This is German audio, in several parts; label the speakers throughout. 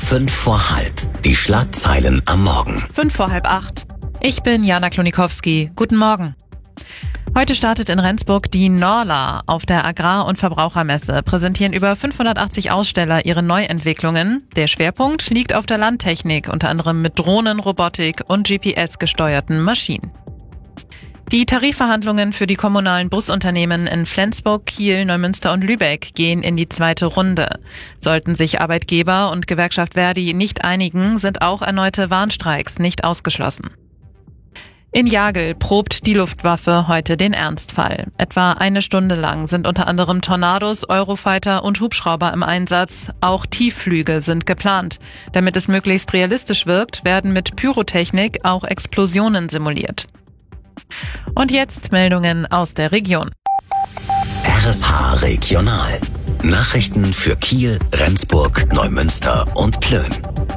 Speaker 1: 5 vor halb. Die Schlagzeilen am Morgen.
Speaker 2: 7:55. Ich bin Jana Klonikowski. Guten Morgen. Heute startet in Rendsburg die Norla. Auf der Agrar- und Verbrauchermesse präsentieren über 580 Aussteller ihre Neuentwicklungen. Der Schwerpunkt liegt auf der Landtechnik, unter anderem mit Drohnen, Robotik und GPS-gesteuerten Maschinen. Die Tarifverhandlungen für die kommunalen Busunternehmen in Flensburg, Kiel, Neumünster und Lübeck gehen in die zweite Runde. Sollten sich Arbeitgeber und Gewerkschaft Verdi nicht einigen, sind auch erneute Warnstreiks nicht ausgeschlossen. In Jagel probt die Luftwaffe heute den Ernstfall. Etwa eine Stunde lang sind unter anderem Tornados, Eurofighter und Hubschrauber im Einsatz. Auch Tiefflüge sind geplant. Damit es möglichst realistisch wirkt, werden mit Pyrotechnik auch Explosionen simuliert. Und jetzt Meldungen aus der Region.
Speaker 1: RSH Regional. Nachrichten für Kiel, Rendsburg, Neumünster und Plön.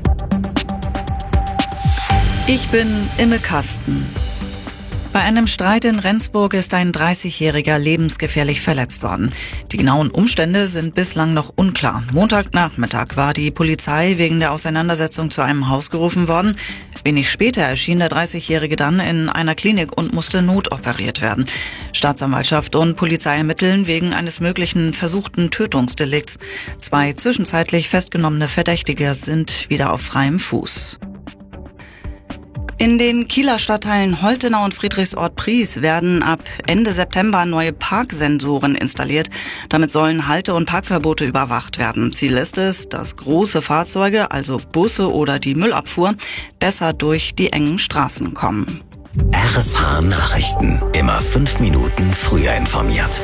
Speaker 3: Ich bin Imme Kasten. Bei einem Streit in Rendsburg ist ein 30-Jähriger lebensgefährlich verletzt worden. Die genauen Umstände sind bislang noch unklar. Montagnachmittag war die Polizei wegen der Auseinandersetzung zu einem Haus gerufen worden. Wenig später erschien der 30-Jährige dann in einer Klinik und musste notoperiert werden. Staatsanwaltschaft und Polizei ermitteln wegen eines möglichen versuchten Tötungsdelikts. 2 zwischenzeitlich festgenommene Verdächtige sind wieder auf freiem Fuß. In den Kieler Stadtteilen Holtenau und Friedrichsort-Pries werden ab Ende September neue Parksensoren installiert. Damit sollen Halte- und Parkverbote überwacht werden. Ziel ist es, dass große Fahrzeuge, also Busse oder die Müllabfuhr, besser durch die engen Straßen kommen.
Speaker 1: RSH Nachrichten. Immer 5 Minuten früher informiert.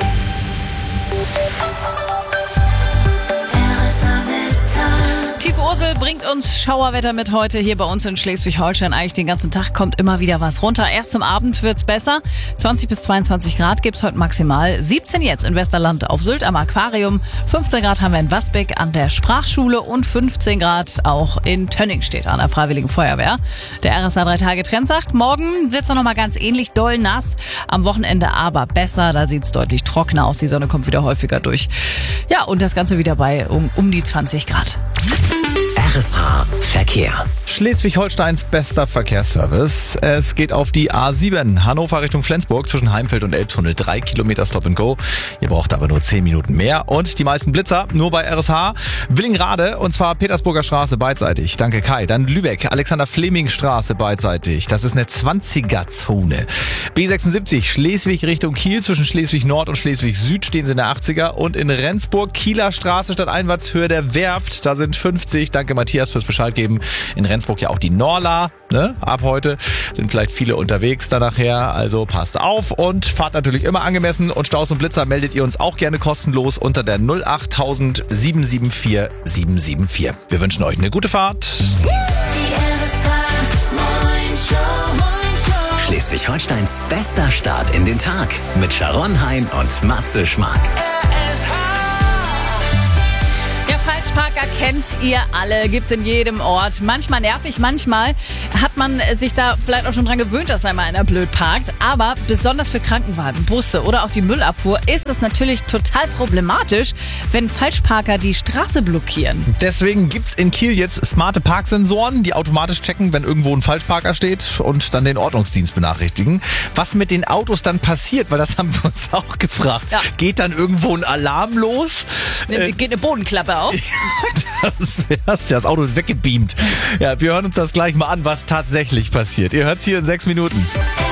Speaker 4: Tiefe Ursel bringt uns Schauerwetter mit heute hier bei uns in Schleswig-Holstein. Eigentlich den ganzen Tag kommt immer wieder was runter. Erst zum Abend wird's besser. 20 bis 22 Grad gibt's heute maximal. 17 jetzt in Westerland auf Sylt am Aquarium. 15 Grad haben wir in Wasbeck an der Sprachschule und 15 Grad auch in Tönning steht an der Freiwilligen Feuerwehr. Der RSA 3-Tage-Trend sagt, morgen wird's noch mal ganz ähnlich doll nass. Am Wochenende aber besser. Da sieht's deutlich trockener aus. Die Sonne kommt wieder häufiger durch. Ja, und das Ganze wieder bei um die 20 Grad.
Speaker 1: RSH Verkehr.
Speaker 5: Schleswig-Holsteins bester Verkehrsservice. Es geht auf die A7 Hannover Richtung Flensburg zwischen Heimfeld und Elbtunnel. 3 Kilometer Stop and Go. Ihr braucht aber nur 10 Minuten mehr. Und die meisten Blitzer nur bei RSH. Willingrade und zwar Petersburger Straße beidseitig. Danke Kai. Dann Lübeck, Alexander-Fleming-Straße beidseitig. Das ist eine 20er-Zone. B76 Schleswig Richtung Kiel. Zwischen Schleswig-Nord und Schleswig-Süd stehen sie in der 80er. Und in Rendsburg Kieler Straße statt Einfahrtshöhe der Werft. Da sind 50. Danke Matthias fürs Bescheid geben. In Rendsburg ja auch die Norla, ne? Ab heute sind vielleicht viele unterwegs da nachher, also passt auf und fahrt natürlich immer angemessen und Staus und Blitzer meldet ihr uns auch gerne kostenlos unter der 08000 774 774. Wir wünschen euch eine gute Fahrt.
Speaker 1: Schleswig-Holsteins bester Start in den Tag mit Sharon Hein und Matze Schmark.
Speaker 4: Falschparker kennt ihr alle, gibt's in jedem Ort. Manchmal nervig, manchmal hat man sich da vielleicht auch schon dran gewöhnt, dass einmal einer blöd parkt. Aber besonders für Krankenwagen, Busse oder auch die Müllabfuhr ist es natürlich total problematisch, wenn Falschparker die Straße blockieren.
Speaker 5: Deswegen gibt's in Kiel jetzt smarte Parksensoren, die automatisch checken, wenn irgendwo ein Falschparker steht und dann den Ordnungsdienst benachrichtigen. Was mit den Autos dann passiert, weil das haben wir uns auch gefragt. Ja. Geht dann irgendwo ein Alarm los?
Speaker 4: Geht eine Bodenklappe auf?
Speaker 5: Das wär's. Das Auto ist weggebeamt. Ja, wir hören uns das gleich mal an, was tatsächlich passiert. Ihr hört's hier in 6 Minuten.